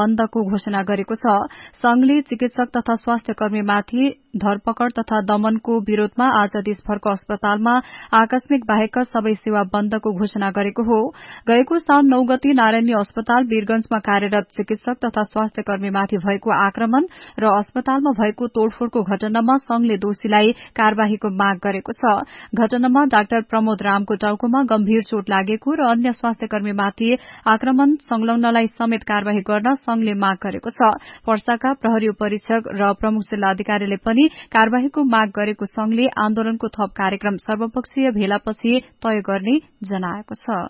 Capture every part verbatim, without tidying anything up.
बन्दको घोषणा गरेको छ। संघले चिकित्सक तथा स्वास्थ्य कर्मीमाथि धरपकड़ तथा दमनको विरोधमा आज देशभरको अस्पतालमा आकस्मिक बाहेक सबै सेवा बन्दको घोषणा गरेको हो। गएको साउन नौ गते नारायणी अस्पताल वीरगंजमा कार्यरत चिकित्सक तथा स्वास्थ्य कर्मीमाथि भएको आक्रमण र अस्पतालमा भएको तोड़फोड़को घटनामा संघले दोषीलाई कार्यवाहीको माग गरेको छ। घटनामा डाक्टर प्रमोद रामको टाउकोमा गम्भीर चोट लागेको र अन्य स्वास्थ्य कर्मीमाथि आक्रमण संलग्नलाई समेत कार्यवाही गर्न संघले माग गरेको छ। पर्साका प्रहरी उपरीक्षक र प्रमुख जिल्ला अधिकारीले पनि कार्यवाहीको माग गरेको संघले आन्दोलनको थप कार्यक्रम सर्वपक्षीय भेलापछि तय गर्ने जनाएको छ।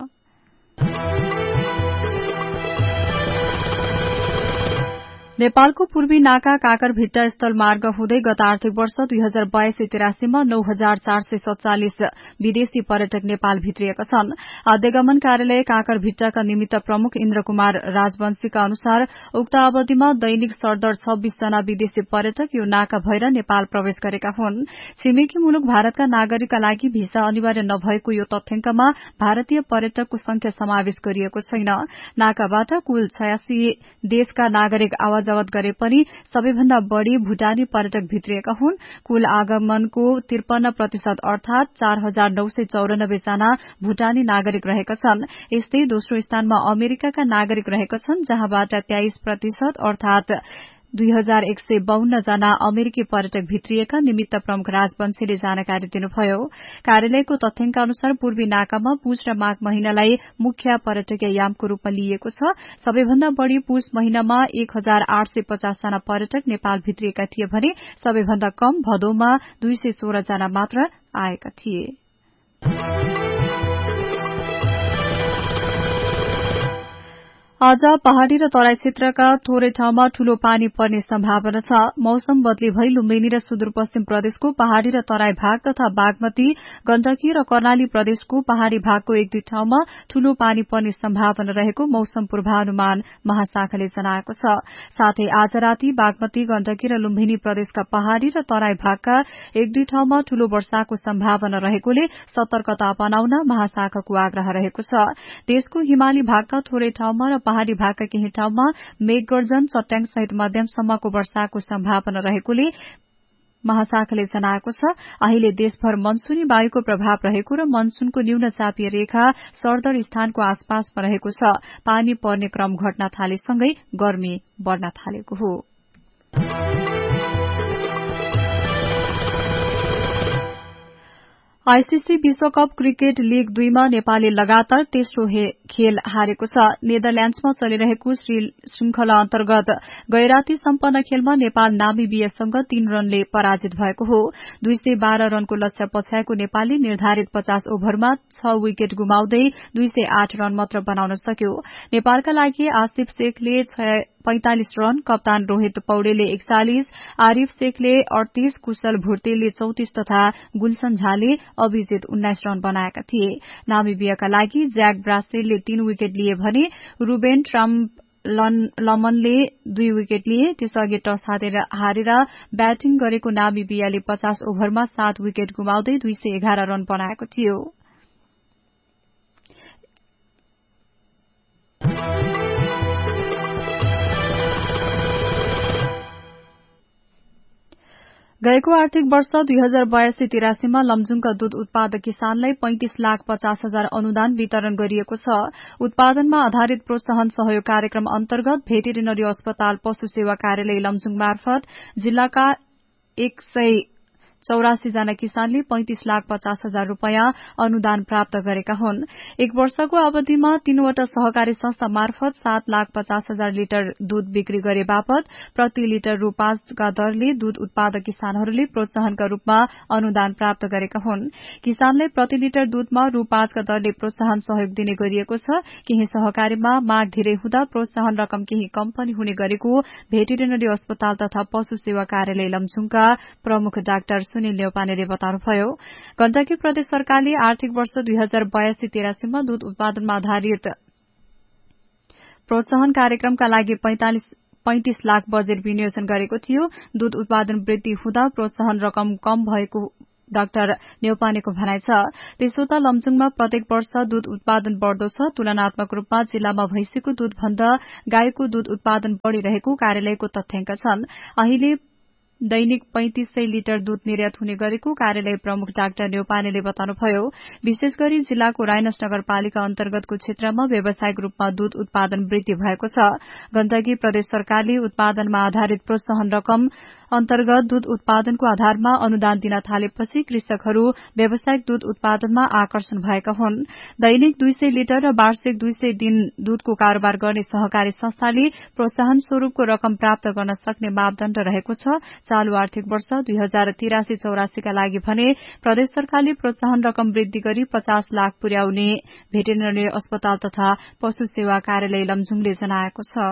नेपालको पूर्वी नाका काकरभिट्टा स्थल मार्ग हुँदै गत आर्थिक वर्ष दुई हजार बयासी तिरासीमा नौ हजार चार सय सत्तालिस विदेशी पर्यटक नेपाल भित्रिएका छन्। आद्यगमन कार्यालय काकरभिट्टाका निमित्त प्रमुख इन्द्र कुमार राजवंशीका अनुसार उक्त अवधिमा दैनिक सरदर छब्बीस जना विदेशी पर्यटक यो नाका भएर नेपाल प्रवेश गरेका हुन्। छिमेकी मुलुक भारतका नागरिकका लागि भिसा अनिवार्य नभएको यो तथ्याङ्कमा भारतीय पर्यटकको संख्या समावेश गरिएको छैन। नाकाबाट कुल छयासी देशका नागरिक आवाज आवत गरे पनि सबैभन्दा बढ़ी भूटानी पर्यटक भित्रिएका हुन्। कुल आगमनको त्रिपन्न प्रतिशत अर्थात चार हजार नौ सय चौरानब्बे जना भूटानी नागरिक रहेका छन्। यस्तै दोस्रो स्थानमा अमेरिकाका नागरिक रहेका छन्, जहाँबाट तेइस प्रतिशत अर्थात दुई हजार एक सय बाहन्न जना अमेरिकी पर्यटक भित्रिएका निमित्त प्रमुख राजवंशीले जानकारी दिनुभयो। कार्यालयको तथ्याङ्क अनुसार पूर्वी नाकामा पुष र माघ महिनालाई मुख्य पर्यटकीय यामको रूपमा लिइएको छ। सबैभन्दा बढ़ी पुष महिनामा एक हजार आठ सय पचास जना पर्यटक नेपाल भित्रिएका थिए भने सबैभन्दा कम भदौमा दुई सय सोह्र जना मात्र आएका थिए। आज पहाड़ी र तराई क्षेत्रका थोरै ठाउँमा ठूलो पानी पर्ने सम्भावना छ। मौसम बदली भई लुम्बिनी र सुदूरपश्चिम प्रदेशको पहाड़ी र तराई भाग तथा बागमती, गण्डकी र कर्णाली प्रदेशको पहाड़ी भागको एक दुई ठाउँमा ठूलो पानी पर्ने सम्भावना रहेको मौसम पूर्वानुमान महाशाखाले जनाएको छ। साथै आज राति बागमती, गण्डकी र लुम्बिनी प्रदेशका पहाड़ी र तराई भागका एक दुई ठाउँमा ठूलो वर्षाको सम्भावना रहेकोले सतर्कता अपनाउन महाशाखाको आग्रह रहेको छ। देशको हिमाली भागका थोरै ठाउँमा र पहाड़ी भागका केही ठाउँमा मेघगर्जन, चट्याङ सहित मध्यमसम्मको वर्षाको सम्भावना रहेकोले महाशाखाले जनाएको छ। अहिले देशभर मनसूनी वायुको प्रभाव रहेको र मनसूनको न्यून चापीय रेखा सरदर स्थानको आसपासमा रहेको छ। पानी पर्ने क्रम घट्न थालेसँगै गर्मी बढ़न थालेको हो। आईसीसी विश्वकप क्रिकेट लीग दुईमा नेपालले लगातार तेस्रो खेल हारेको छ। नेदरल्याण्ड्समा चलिरहेको श्रृंखला अन्तर्गत गैराती सम्पन्न खेलमा नेपाल नामिबियासँग तीन रनले पराजित भएको हो। दुई सय बाह्र रनको लक्ष्य पछ्याएको नेपालले निर्धारित पचास ओभरमा छ विकेट गुमाउँदै दुई सय आठ रन मात्र बनाउन सक्यो। नेपालका लागि आसिफ शेखले पैंतालिस रन, कप्तान रोहित पौडेलले एकचालिस, आरिफ शेखले अड़तीस, कुशल भुर्तेलले चौतिस तथा गुलशन झाले अभिजित उन्नाइस रन बनाएका थिए। नामिबियाका लागि ज्याक ब्रासेलले तीन विकेट लिए भने रूबेन ट्राम्प-लमनले दुई विकेट लिए। त्यसअघि टस हारेर ब्याटिङ गरेको नामिबियाले पचास ओभरमा सात विकेट गुमाउँदै दुई सय एघार रन बनाएको थियो। गएको आर्थिक वर्ष दुई हजार बयासी तिरासीमा लमजुङका दूध उत्पादक किसानलाई पैंतिस लाख पचास हजार अनुदान वितरण गरिएको छ। उत्पादनमा आधारित प्रोत्साहन सहयोग कार्यक्रम अन्तर्गत भेटेरिनरी अस्पताल पशु सेवा कार्यालय लमजुङ मार्फत जिल्लाका एक सय चौरासी जना किसानले पैंतिस लाख पचास हजार रूपियाँ अनुदान प्राप्त गरेका हुन्। एक वर्षको अवधिमा तीनवटा सहकारी संस्था मार्फत सात लाख पचास हजार लिटर दूध बिक्री गरे बापत प्रति लिटर रु पाँचका दरले दूध उत्पादक किसानहरूले प्रोत्साहनका रूपमा अनुदान प्राप्त गरेका हुन्। किसानलाई प्रति लिटर दूधमा रु पाँचका दरले प्रोत्साहन सहयोग दिने गरिएको छ। केही सहकारीमा माग धेरै हुँदा प्रोत्साहन रकम केही कम पनि हुने गरेको भेटेरिनरी अस्पताल तथा पशु सेवा कार्यालय लमजुङका प्रमुख डाक्टर सुनिल नेउपानेले बताउनुभयो। गण्डकी प्रदेश सरकारले आर्थिक वर्ष दुई हजार बयासी तिरासीमा दूध उत्पादनमा आधारित प्रोत्साहन कार्यक्रमका लागि पैंतिस लाख बजेट विनियोजन गरेको थियो। दूध उत्पादन वृद्धि हुँदा प्रोत्साहन रकम कम भएको डाक्टर न्यौपानेको भनाइ छ। त्यसो त लमजुङमा प्रत्येक वर्ष दूध उत्पादन बढ़दो छ। तुलनात्मक रूपमा जिल्लामा भैंसीको दूध भन्दा गाईको दूध उत्पादन बढ़िरहेको कार्यालयको तथ्याङ्क छन्। अहिले दैनिक पैंतीस सय लिटर दूध निर्यात हुने गरेको कार्यालय प्रमुख डाक्टर न्यौपानेले बताउनुभयो। विशेष गरी जिल्लाको रायनस नगरपालिका अन्तर्गतको क्षेत्रमा व्यावसायिक रूपमा दूध उत्पादन वृद्धि भएको छ। गण्डकी प्रदेश सरकारले उत्पादनमा आधारित प्रोत्साहन रकम अन्तर्गत दूध उत्पादनको आधारमा अनुदान दिन थालेपछि कृषकहरू व्यावसायिक दूध उत्पादनमा आकर्षण भएका हुन्। दैनिक दुई सय लिटर र वार्षिक दुई सय दिन दूधको कारोबार गर्ने सहकारी संस्थाले प्रोत्साहन स्वरूपको रकम प्राप्त गर्न सक्ने मापदण्ड रहेको छ। चालू आर्थिक वर्ष दुई हजार तिरासी चौरासीका लागि भने प्रदेश सरकारले प्रोत्साहन रकम वृद्धि गरी पचास लाख पुर्याउने भेटेरिनरी अस्पताल तथा पशु सेवा कार्यालय लमजुङले जनाएको छ।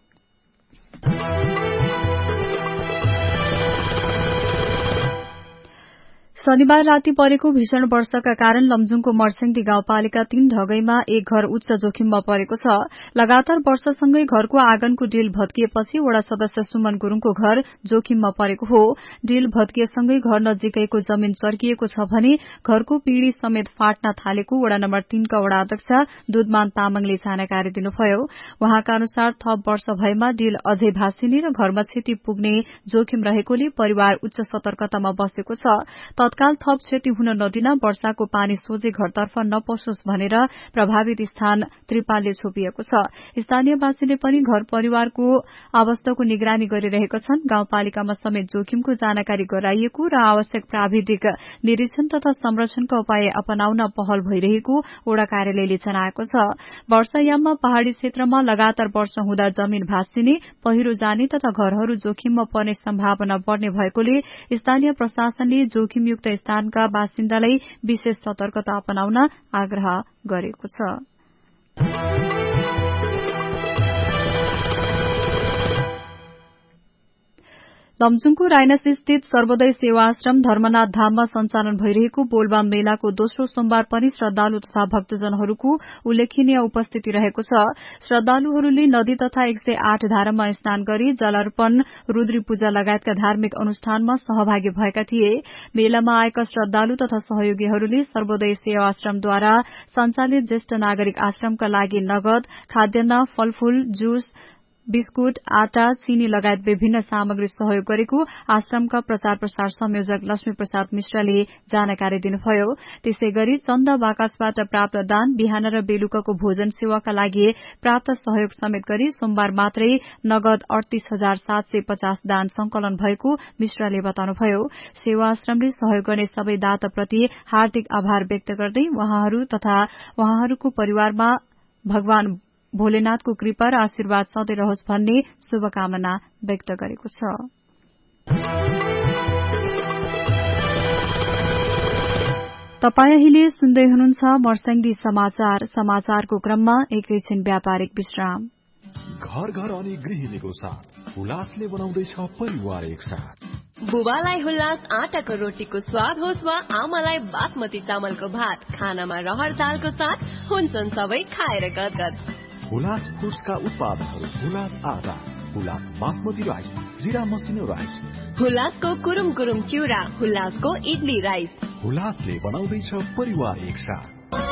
शनिबार राति परेको भीषण वर्षाका कारण लमजुङको मर्स्याङदी गाउँपालिका तीन ढगैमा एक घर उच्च जोखिममा परेको छ। लगातार वर्षासँगै घरको आँगनको डिल भत्किएपछि वडा सदस्य सुमन गुरूङको घर जोखिममा परेको हो। डिल भत्किएसँगै घर नजिकैको जमीन चर्किएको छ भने घरको पिँढी समेत फाट्न थालेको वडा नम्बर तीनका वडा अध्यक्ष दुधमान तामाङले जानकारी दिनुभयो। उहाँका अनुसार थप वर्ष भएमा डिल अझै भाँसिने र घरमा क्षति पुग्ने जोखिम रहेकोले परिवार उच्च सतर्कतामा बसेको छ। तत्काल थप क्षति हुन नदिन वर्षाको पानी सोझै घरतर्फ नपसोस् भनेर प्रभावित स्थान त्रिपालले छोपिएको छ। स्थानीयवासीले पनि घर परिवारको अवस्थाको निगरानी गरिरहेका छन्। गाउँपालिकामा समेत जोखिमको जानकारी गराइएको र आवश्यक प्राविधिक निरीक्षण तथा संरक्षणका उपाय अपनाउन पहल भइरहेको वडा कार्यालयले जनाएको छ। वर्षायाममा पहाड़ी क्षेत्रमा लगातार वर्षा हुँदा जमीन भाँसिने, पहिरो जाने तथा घरहरू जोखिममा पर्ने सम्भावना बढ़ने भएकोले स्थानीय प्रशासनले जोखिमयुक्त स्थानका बासिन्दालाई विशेष सतर्कता अपनाउन आग्रह गरेको छ। लमजुङको राइनस स्थित सर्वोदय सेवा आश्रम धर्मनाथ धाममा सञ्चालन भइरहेको बोलबम मेलाको दोस्रो सोमबार पनि श्रद्धालु तथा भक्तजनहरूको उल्लेखनीय उपस्थिति रहेको छ। श्रद्धालुहरूले नदी तथा एक सय आठ धारामा स्नान गरी जल अर्पण, रुद्री पूजा लगायतका धार्मिक अनुष्ठानमा सहभागी भएका थिए। मेलामा आएका श्रद्धालु तथा सहयोगीहरूले सर्वोदय सेवा आश्रमद्वारा सञ्चालित ज्येष्ठ नागरिक आश्रमका लागि नगद, खाद्यान्न, फलफूल, जुस, बिस्कुट, आटा, चीनी लगायत विभिन्न सामग्री सहयोग गरेको आश्रमका प्रचार प्रसार संयोजक लक्ष्मी प्रसाद मिश्रले जानकारी दिनुभयो। त्यसै गरी चन्दा बाकसबाट प्राप्त दान, बिहान र बेलुकाको भोजन सेवाका लागि प्राप्त सहयोग समेत गरी सोमबार मात्रै नगद अडतीस हजार सात सय पचास दान संकलन भएको मिश्रले बताउनुभयो। सेवा आश्रमले सहयोग गर्ने सबै दाताप्रति हार्दिक आभार व्यक्त गर्दै उहाँहरू तथा उहाँहरूको परिवारमा भगवान भोलेनाथको कृपा र आशीर्वाद सधैं रहोस् भन्ने शुभकामना व्यक्त गरेको छ। तपाई अहिले सुन्दै हुनुहुन्छ मर्स्याङदी समाचार। समाचारको क्रममा एकैछिन व्यापारिक विश्राम। घर घर अनि गृहिणीको साथ हुलासले बनाउँदैछ परिवार एकसाथ। बुबालाई हुल्लास आटाको रोटीको स्वाद होस् वा आमालाई बासमती चामलको भात, खानामा रहर दालको साथ हुन्छन् सबै खाएर गदगद। हुलास फुड्सका उत्पादनहरू हुलास आटा, हुलास बासमती राइस, जिरा मसिनो राइस, हुलासको कुरुम कुरुम चिउरा, हुलासको इडली राइस। हुलासले बनाउँदैछ परिवार एकसाथ।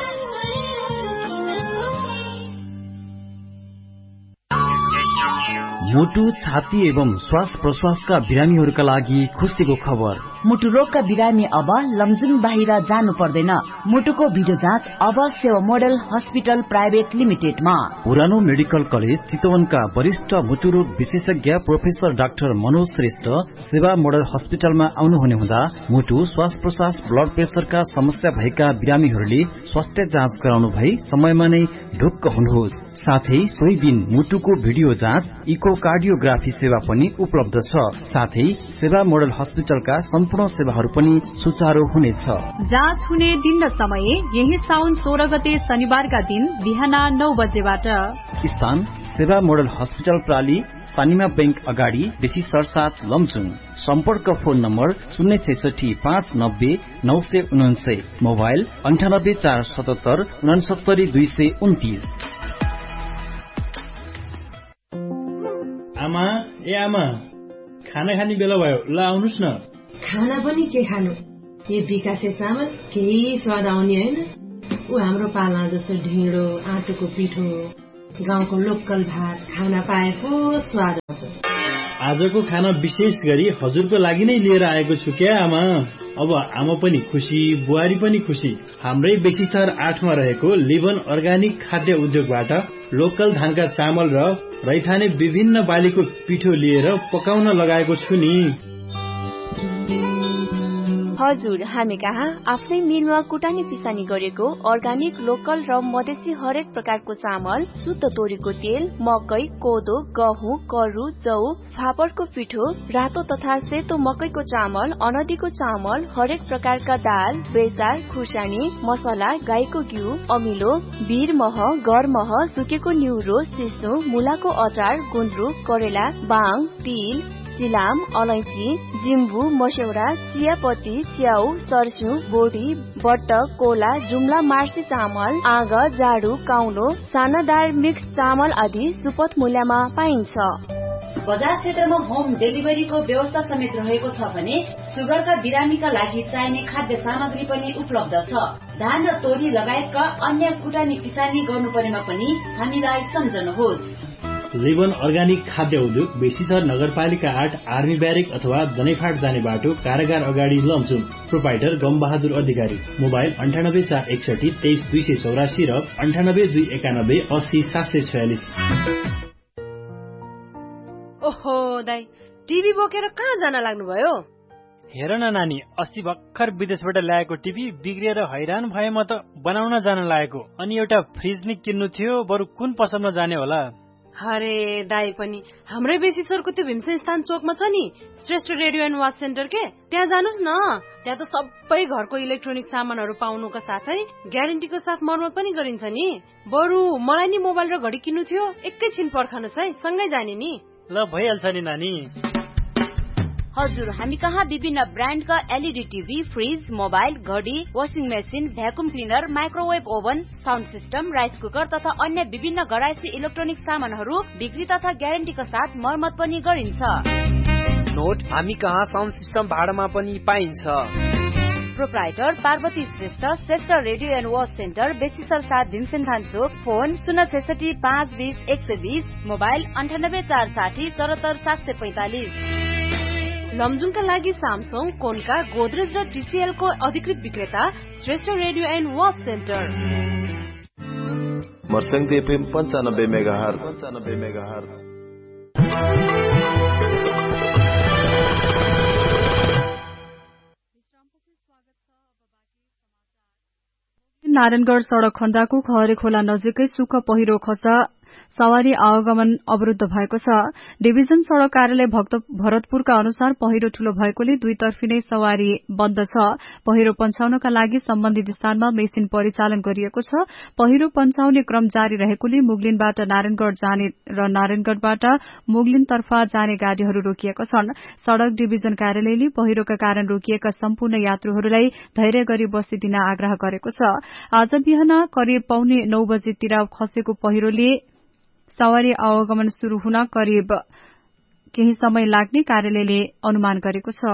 मुटु, छाती एवं श्वास प्रश्वासका बिरामीहरूका लागि खुसीको खबर। मुटु रोगका बिरामी अब लमजुङ बाहिर जानु पर्दैन। मुटुको भिडियो जाँच अब सेवा मोडल हस्पिटल प्राइभेट लिमिटेडमा। पुरानो मेडिकल कलेज चितवनका वरिष्ठ मुटु रोग विशेषज्ञ प्रोफेसर डाक्टर मनोज श्रेष्ठ सेवा मोडल हस्पिटलमा आउनुहुने हुँदा मुटु, श्वास प्रश्वास, ब्लड प्रेसरका समस्या भएका बिरामीहरूले स्वास्थ्य जाँच गराउनु भई समयमा नै ढुक्क हुनुहोस्। साथै सोही दिन मुटुको भिडियो जाँच, इकोकार्डियोग्राफी सेवा पनि उपलब्ध छ। साथै सेवा मोडल हस्पिटलका सम्पूर्ण सेवाहरू पनि सुचारू हुनेछ। जाँच हुने दिन र समय यही साउन सोह्र गते शनिबारका दिन बिहान नौ बजेबाट। स्थान सेवा मोडल हस्पिटल प्राली, सानिमा बैंक अगाडि, बेसी सरसाथ लमजुङ। सम्पर्क फोन नम्बर शून्य छैसठी पाँच नब्बे नौ सय उनान्सय, मोबाइल अन्ठानब्बे चार सतहत्तर उनासत्तरी दुई सय उन्तिस। आमा ए आमा, खाना खाने बेला भयो, ल आउनुस् न। खाना पनि के खानु, यो विकासे चामल केही स्वाद आउने होइन, ऊ हाम्रो पाला जस्तो ढिँडो आँटोको पिठो गाउँको लोकल भात खाना पाएको स्वाद आउँछ। आजको खाना विशेष गरी हजुरको लागि नै लिएर आएको छु क्या आमा। अब आमा पनि खुसी, बुहारी पनि खुसी। हाम्रै बेसी सहर आठमा रहेको लिभन अर्गानिक खाद्य उद्योगबाट लोकल धानका चामल र रैथाने विभिन्न बालीको पिठो लिएर पकाउन लगाएको छु नि। हजुर, हामी कहाँ आफ्नै मिलमा कुटानी पिसानी गरेको अर्गानिक लोकल र मधेसी हरेक प्रकारको चामल, शुद्ध तोरीको तेल, मकै, कोदो, गहुँ, करु, जौ, फापरको पिठो, रातो तथा सेतो मकैको चामल, अनदीको चामल, हरेक प्रकारका दाल, बेसार, खुर्सानी, मसला, गाईको घिउ, अमिलो, बिरमह, गरमह, सुकेको न्युरो, सिस्नो, मुलाको अचार, गुन्द्रुक, करेला, बाङ, तिल, सिलाम, अलैँची, जिम्बु, मस्यौरा, चियापत्ती, च्याउ, सर्स्यु, बोडी, बट्टक, कोला, जुम्ला मार्सी चामल, आग, जाडु, काउलो, सानादार मिक्स चामल आदि सुपथ मूल्यमा पाइन्छ। बजार क्षेत्रमा होम डेलिभरीको व्यवस्था समेत रहेको छ भने सुगरका बिरामीका लागि चाहिने खाद्य सामग्री पनि उपलब्ध छ। धान र तोरी लगायतका अन्य कुटानी पिसानी गर्नुपर्नेमा पनि हामीलाई सम्झनुहोस्। लिभन अर्गानिक खाद्य उद्योग बेसीसर नगरपालिका आठ आर्मी ब्यारेक अथवा दनैफाट जाने बाटो कारागार अगाडि लमचुम। प्रोपाइटर गमबहादुर अधिकारी। मोबाइल अन्ठानब्बे चार एकसठी तेइस दुई सय चौरासी र अन्ठानब्बे दुई एकानब्बे अस्सी सात सय छयालिस। ओहो दाई, टिभी बोकेर कहाँ जान लाग्नुभयो? हेर न नानी, अस्ति भर्खर विदेशबाट ल्याएको टिभी बिग्रिएर हैरान भए म त बनाउन जान लागेको। अनि एउटा फ्रिज नि किन्नु थियो, बरु कुन पसलमा जाने होला? अरे दाई पनि हाम्रै बेसी सरको त्यो भीमसेन स्थान चोकमा छ नि Shrestha radio and watch centre के, त्यहाँ जानुस् न। त्यहाँ त सबै घरको इलेक्ट्रोनिक सामानहरू पाउनुका साथै ग्यारेन्टीको साथ मर्मत पनि गरिन्छ नि। बरु मलाई नि मोबाइल र घडी किन्नु थियो, एकैछिन पर्खनुस् है, सँगै जाने नि। ल भइहाल्छ नि नानी। हजुर, हामी कहाँ विभिन्न ब्रान्डका एलईडी टिभी, फ्रिज, मोबाइल, घडी, washing machine, vacuum cleaner, microwave oven, sound system, rice cooker तथा अन्य विभिन्न घरायसी इलेक्ट्रोनिक सामानहरू बिक्री तथा ग्यारेन्टीका साथ मर्मत पनि गरिन्छ। नोट, हामी कहाँ साउन्ड सिस्टम भाडामा पनि पाइन्छ। Proprietor Parvati Shrestha, Shrestha radio and watch centre, बेसीसर सात भीमसेन थान चोक। फोन शून्य छैसठी पाँच बीस एक सय बीस, मोबाइल अन्ठानब्बे चार साठी चौहत्तर सात सय पैंतालिस। लमजुङका लागि सामसङ, कोनका, गोदरेज र टीसीएल को अधिकृत विक्रेता Shrestha radio and watch centre. मर्स्याङ FM पन्चानब्बे मेगाहर्ज पन्चानब्बे मेगाहर्ज। नारायणगढ़ सड़क खण्डाको खहरे खोला नजिकै सुख पहिरो खस्दा सवारी आवागमन अवरुद्ध भएको छ। डिभिजन सड़क कार्यालय भरतपुरका अनुसार पहिरो ठूलो भएकोले दुईतर्फी नै सवारी बन्द छ। पहिरो पन्छाउनका लागि सम्बन्धित स्थानमा मेसिन परिचालन गरिएको छ। पहिरो पन्छाउने क्रम जारी रहेकोले मुगलिनबाट नारायणगढ़ जाने र नारायणगढ़बाट मुगलिनतर्फ जाने गाड़ीहरू रोकिएका छन्। सड़क डिभिजन कार्यालयले पहिरोका कारण रोकिएका सम्पूर्ण यात्रुहरूलाई धैर्य गरी बसिदिन आग्रह गरेको छ। आज बिहान करिब पौने नौ बजेतिर खसेको पहिरोले सवारी आवागमन शुरू हुन करिब केही समय लाग्ने कार्यालयले अनुमान गरेको छ।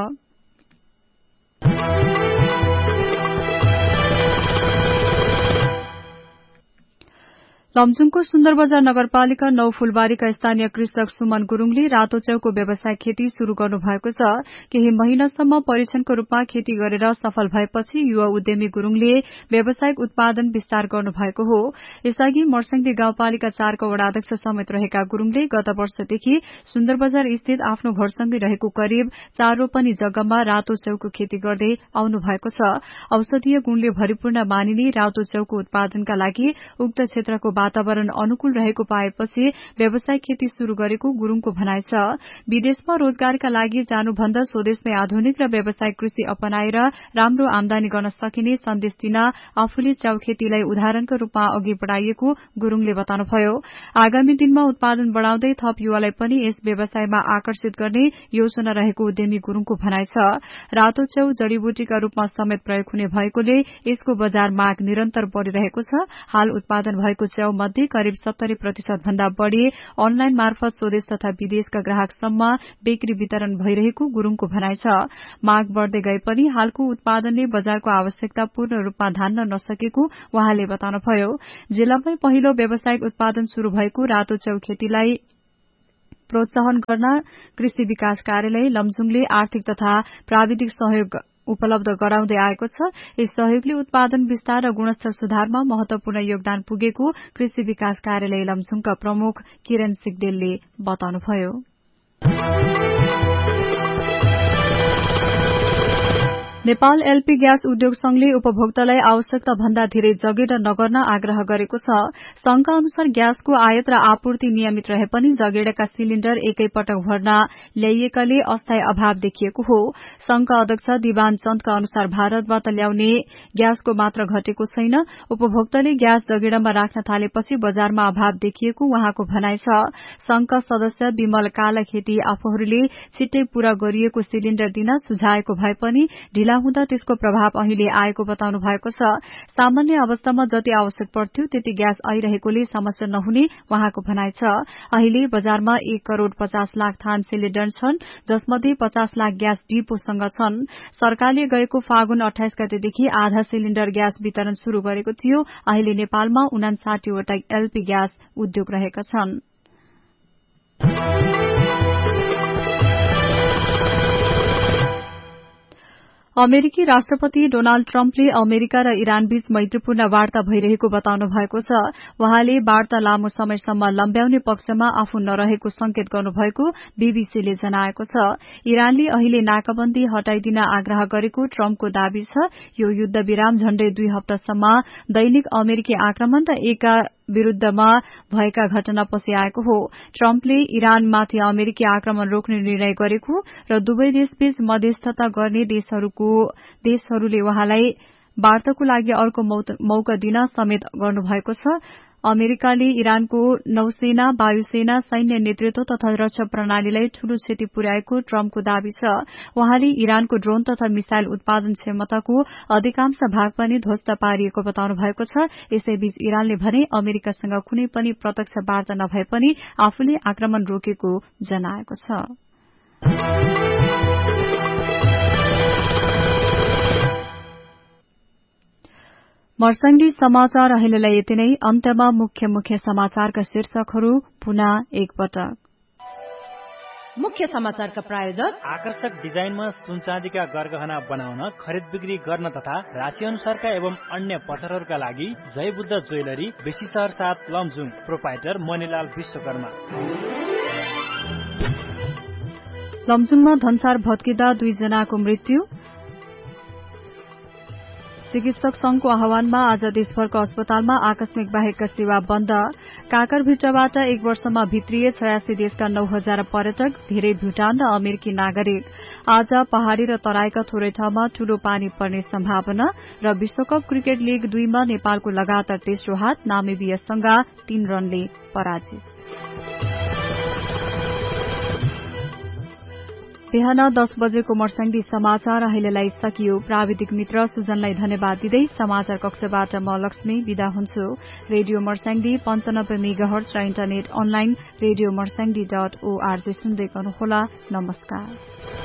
लमजुङको सुन्दर बजार नगरपालिका नौ फूलबारीका स्थानीय कृषक सुमन गुरूङले रातो च्याउको व्यवसाय खेती शुरू गर्नु भएको छ। केही महिनासम्म परीक्षणको रूपमा खेती गरेर सफल भएपछि युवा उद्यमी गुरूङले व्यावसायिक उत्पादन विस्तार गर्नु भएको हो। यसअघि मर्स्याङ गाउँपालिका चारका वडाध्यक्ष समेत रहेका गुरूङले गत वर्षदेखि सुन्दर बजार स्थित आफ्नो घरसँगै रहेको करिब चार रोपनी जग्गामा रातो च्याउको खेती गर्दै आउनु भएको छ। औषधीय गुणले भरिपूर्ण मानिने रातो च्याउको उत्पादनका लागि उक्त क्षेत्रको वातावरण अनुकूल रहेको पाएपछि व्यावसायिक खेती शुरू गरेको गुरूङको भनाइ छ। विदेशमा रोजगारका लागि जानुभन्दा स्वदेशमै आधुनिक र व्यावसायिक कृषि अपनाएर राम्रो आमदानी गर्न सकिने सन्देश दिन आफूले च्याउ खेतीलाई उदाहरणका रूपमा अघि बढ़ाइएको गुरूङले बताउनुभयो। आगामी दिनमा उत्पादन बढ़ाउँदै थप युवालाई पनि यस व्यवसायमा आकर्षित गर्ने योजना रहेको उद्यमी गुरूङको भनाइ छ। रातो च्याउ जड़ीबुटीका रूपमा समेत प्रयोग हुने भएकोले यसको बजार माग निरन्तर बढ़िरहेको छ। हाल उत्पादन भएको च्याउ मध्ये करिब सत्तरी प्रतिशत भन्दा बढ़ी अनलाइन मार्फत स्वदेश तथा विदेशका ग्राहकसम्म बिक्री वितरण भइरहेको गुरूङको भनाइ छ। माग बढ़दै गए पनि हालको उत्पादनले बजारको आवश्यकता पूर्ण रूपमा धान्न नसकेको उहाँले बताउनुभयो। जिल्लामै पहिलो व्यावसायिक उत्पादन शुरू भएको रातो च्याउ खेतीलाई प्रोत्साहन गर्न कृषि विकास कार्यालय लमजुङले आर्थिक तथा प्राविधिक सहयोग उपलब्ध गराउँदै आएको छ। यस सहयोगले उत्पादन विस्तार र गुणस्तर सुधारमा महत्वपूर्ण योगदान पुगेको कृषि विकास कार्यालय लमजुङका प्रमुख किरण सिगदेलले बताउनुभयो। नेपाल एलपी ग्यास उद्योग संघले उपभोक्तालाई आवश्यकता भन्दा धेरै जगेड नगर्न आग्रह गरेको छ। संघका अनुसार ग्यासको आयात र आपूर्ति नियमित रहे पनि जगेडाका सिलिण्डर एकै पटक भर्न ल्याइएकाले अस्थायी अभाव देखिएको हो। संघका अध्यक्ष दिवान चन्दका अनुसार भारतबाट ल्याउने ग्यासको मात्रा घटेको छैन। उपभोक्ताले ग्यास जगेडामा राख्न थालेपछि बजारमा अभाव देखिएको उहाँको भनाइ छ। संघका सदस्य विमल कालाखेती आफूहरूले छिट्टै पूरा गरिएको सिलिण्डर दिन सुझाएको भए पनि ढिला हुँदा त्यसको प्रभाव अहिले आएको बताउनु भएको छ। सामान्य अवस्थामा जति आवश्यक पर्थ्यो त्यति ग्यास आइरहेकोले समस्या नहुने उहाँको भनाइ छ। अहिले बजारमा एक करोड़ पचास लाख थान सिलिण्डर छन्, जसमध्ये पचास लाख ग्यास डिपोसँग छन्। सरकारले गएको फागुन अठाइस गतेदेखि आधा सिलिण्डर ग्यास वितरण शुरू गरेको थियो। अहिले नेपालमा उनासाठीवटा एलपी ग्यास उद्योग रहेका छन्। अमेरिकी राष्ट्रपति डोनाल्ड ट्रम्पले अमेरिका र इरानबीच मैत्रीपूर्ण वार्ता भइरहेको बताउनु भएको छ। वहाँले वार्ता लामो समयसम्म लम्ब्याउने पक्षमा आफू नरहेको संकेत गर्नुभएको बीबीसीले जनाएको छ। इरानले अहिले नाकाबन्दी हटाइदिन आग्रह गरेको ट्रम्पको दावी छ। यो युद्ध विराम झण्डै दुई हप्तासम्म दैनिक अमेरिकी आक्रमण र एका विरूद्धमा भएका घटनापछि आएको हो। ट्रम्पले इरानमाथि अमेरिकी आक्रमण रोक्ने निर्णय गरेको र दुवै देशबीच मध्यस्थता गर्ने देशहरूको देशहरूले उहाँलाई वार्ताको लागि अर्को मौका दिन समेत गर्नुभएको छ। अमेरिकाले इरानको नौसेना, वायुसेना, सैन्य नेतृत्व तथा रक्षा प्रणालीलाई ठूलो क्षति पुर्याएको ट्रम्पको दावी छ। उहाँले इरानको ड्रोन तथा मिसाइल उत्पादन क्षमताको अधिकांश भाग पनि ध्वस्त पारिएको बताउनु भएको छ। यसैबीच इरानले भने अमेरिकासँग कुनै पनि प्रत्यक्ष वार्ता नभए पनि आफूले आक्रमण रोकेको जनाएको छ। मर्स्याङ्गी समाचार अहिलेलाई यति नै। अन्त्यमा मुख्य मुख्य समाचारका शीर्षकहरू पुनः एकपटक। मुख्य समाचारका प्रायोजक आकर्षक डिजाइनमा सुनचाँदीका गरगहना बनाउन, खरिद बिक्री गर्न तथा राशि अनुसारका एवं अन्य पत्थरहरूका लागि जय बुद्ध ज्वेलरी, बेसी शहर सात लमजुङ, प्रोपाइटर मणिलाल विश्वकर्मा। लमजुङमा धनसार भत्किँदा दुईजनाको मृत्यु। चिकित्सक संघको आह्वानमा आज देशभरको अस्पतालमा आकस्मिक बाहेकका सेवा बन्द। काकरभिट्टाबाट एक वर्षमा भित्रिए छयासी देशका नौ हजार पर्यटक, धेरै भूटान र अमेरिकी नागरिक। आज पहाड़ी र तराईका थोरै ठाउँमा ठूलो पानी पर्ने सम्भावना। र विश्वकप क्रिकेट लीग दुईमा नेपालको लगातार तेस्रो हात, नामिबियासँग तीन रनले पराजित। बिहान दस बजेको मर्स्याङ्गी समाचार अहिलेलाई सकियो। प्राविधिक मित्र सुजनलाई धन्यवाद दिँदै समाचार कक्षबाट म लक्ष्मी विदा हुन्छु। रेडियो मर्स्याङ्गी पञ्चानब्बे मेगाहर्ज र internet online radio मर्स्याङ्गी dot ORG सुन्दै गर्नुहोला। नमस्कार।